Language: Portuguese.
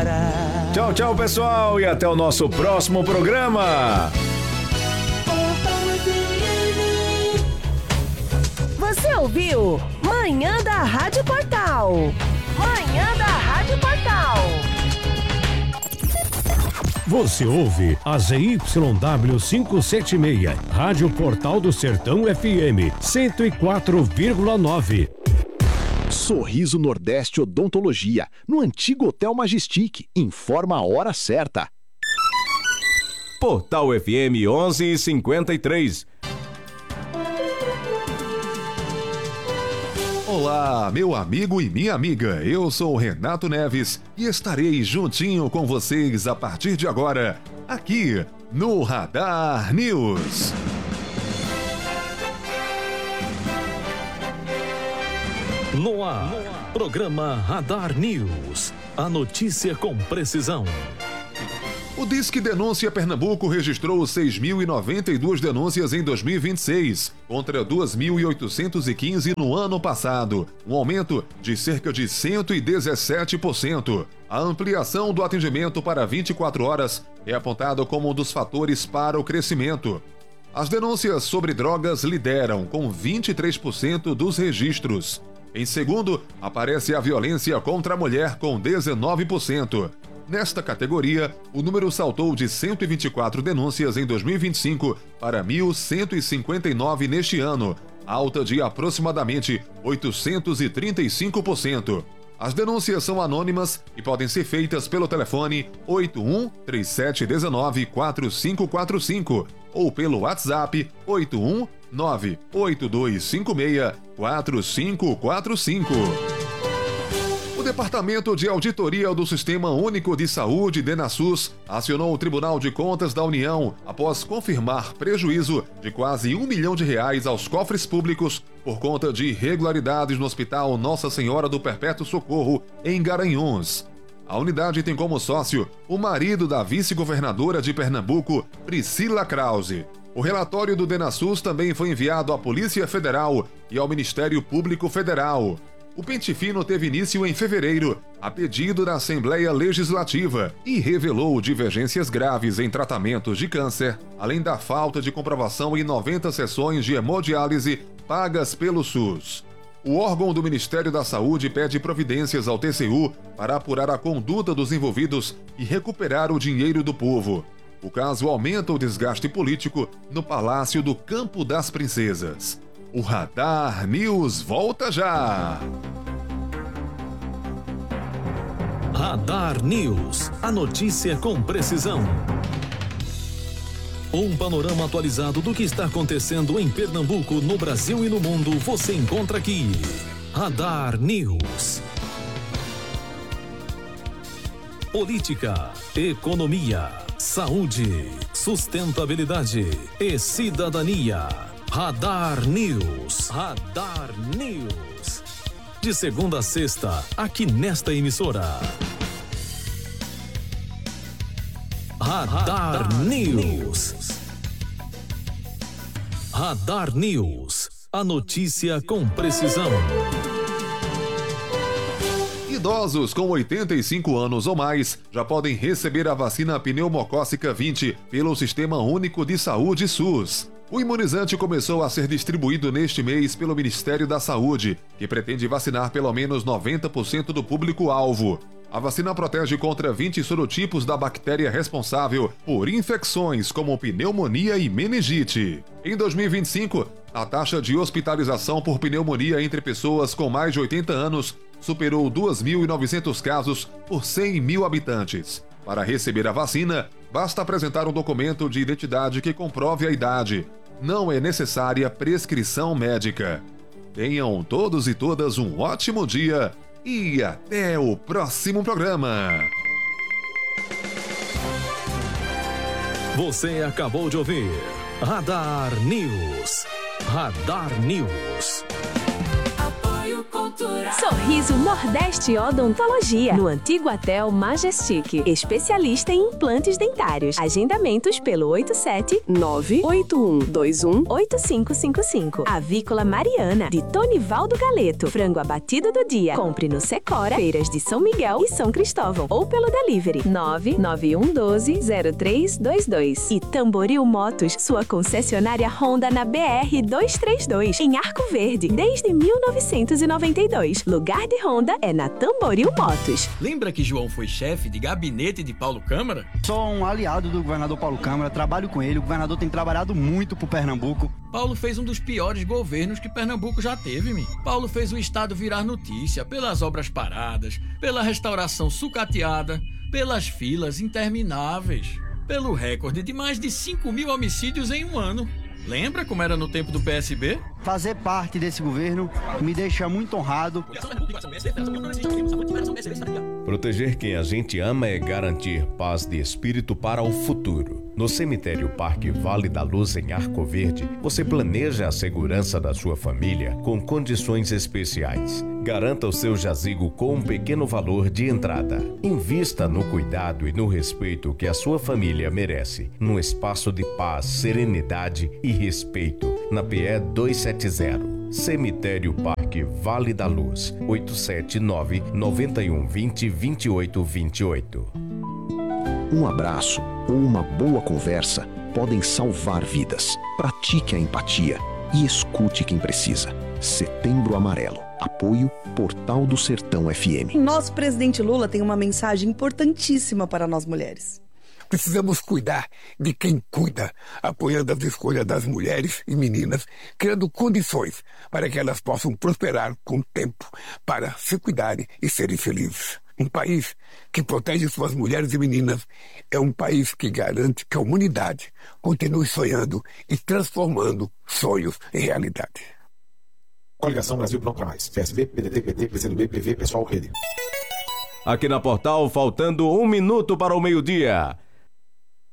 agora. Tchau, tchau, pessoal, e até o nosso próximo programa. Você ouviu Manhã da Rádio Portal. Manhã da Rádio Portal. Você ouve a ZYW 576, Rádio Portal do Sertão FM 104,9. Sorriso Nordeste Odontologia, no antigo Hotel Majestic. Informa a hora certa. Portal FM 11:53. Olá, meu amigo e minha amiga, eu sou o Renato Neves e estarei juntinho com vocês a partir de agora, aqui no Radar News. No ar, programa Radar News, a notícia com precisão. O Disque Denúncia Pernambuco registrou 6.092 denúncias em 2026, contra 2.815 no ano passado, um aumento de cerca de 117%. A ampliação do atendimento para 24 horas é apontada como um dos fatores para o crescimento. As denúncias sobre drogas lideram, com 23% dos registros. Em segundo, aparece a violência contra a mulher, com 19%. Nesta categoria, o número saltou de 124 denúncias em 2025 para 1.159 neste ano, alta de aproximadamente 835%. As denúncias são anônimas e podem ser feitas pelo telefone 81-3719-4545 ou pelo WhatsApp 8198256-4545. O Departamento de Auditoria do Sistema Único de Saúde, DENASUS, acionou o Tribunal de Contas da União após confirmar prejuízo de quase R$1 milhão aos cofres públicos por conta de irregularidades no Hospital Nossa Senhora do Perpétuo Socorro, em Garanhuns. A unidade tem como sócio o marido da vice-governadora de Pernambuco, Priscila Krause. O relatório do DENASUS também foi enviado à Polícia Federal e ao Ministério Público Federal. O pente fino teve início em fevereiro, a pedido da Assembleia Legislativa, e revelou divergências graves em tratamentos de câncer, além da falta de comprovação em 90 sessões de hemodiálise pagas pelo SUS. O órgão do Ministério da Saúde pede providências ao TCU para apurar a conduta dos envolvidos e recuperar o dinheiro do povo. O caso aumenta o desgaste político no Palácio do Campo das Princesas. O Radar News volta já! Radar News, a notícia com precisão. Um panorama atualizado do que está acontecendo em Pernambuco, no Brasil e no mundo, você encontra aqui. Radar News. Política, economia, saúde, sustentabilidade e cidadania. Radar News. Radar News. De segunda a sexta, aqui nesta emissora. Radar News. Radar News. A notícia com precisão. Idosos com 85 anos ou mais já podem receber a vacina pneumocócica 20 pelo Sistema Único de Saúde SUS. O imunizante começou a ser distribuído neste mês pelo Ministério da Saúde, que pretende vacinar pelo menos 90% do público-alvo. A vacina protege contra 20 sorotipos da bactéria responsável por infecções como pneumonia e meningite. Em 2025, a taxa de hospitalização por pneumonia entre pessoas com mais de 80 anos superou 2.900 casos por 100 mil habitantes. Para receber a vacina, basta apresentar um documento de identidade que comprove a idade. Não é necessária prescrição médica. Tenham todos e todas um ótimo dia e até o próximo programa. Você acabou de ouvir Radar News. Radar News. Apoio com Sorriso Nordeste Odontologia, no antigo Hotel Majestic, especialista em implantes dentários. Agendamentos pelo 87-98121-8555. Avícola Mariana, de Tonivaldo Galeto. Frango abatido do dia. Compre no Secora, Feiras de São Miguel e São Cristóvão. Ou pelo delivery 99112-0322. E Tamboril Motos, sua concessionária Honda na BR-232, em Arco Verde, desde 1992. Lugar de Honda é na Tamboril Motos. Lembra que João foi chefe de gabinete de Paulo Câmara? Sou um aliado do governador Paulo Câmara, trabalho com ele. O governador tem trabalhado muito por Pernambuco. Paulo fez um dos piores governos que Pernambuco já teve, mi. Paulo fez o estado virar notícia pelas obras paradas, pela restauração sucateada, pelas filas intermináveis, pelo recorde de mais de 5.000 homicídios em um ano. Lembra como era no tempo do PSB? Fazer parte desse governo me deixa muito honrado. Proteger quem a gente ama é garantir paz de espírito para o futuro. No Cemitério Parque Vale da Luz, em Arco Verde, você planeja a segurança da sua família com condições especiais. Garanta o seu jazigo com um pequeno valor de entrada. Invista no cuidado e no respeito que a sua família merece, num espaço de paz, serenidade e respeito, na PE 270. Cemitério Parque Vale da Luz, 879-9120-2828. Um abraço ou uma boa conversa podem salvar vidas. Pratique a empatia e escute quem precisa. Setembro Amarelo. Apoio Portal do Sertão FM. Nosso presidente Lula tem uma mensagem importantíssima para nós mulheres. Precisamos cuidar de quem cuida, apoiando as escolhas das mulheres e meninas, criando condições para que elas possam prosperar com o tempo, para se cuidarem e serem felizes. Um país que protege suas mulheres e meninas é um país que garante que a humanidade continue sonhando e transformando sonhos em realidade. Coligação Brasil Pronto pra Mais. PSB, PDT, PT, PCdoB, PV, Pessoal, Rede. Aqui na Portal, faltando 1 minuto para o meio-dia.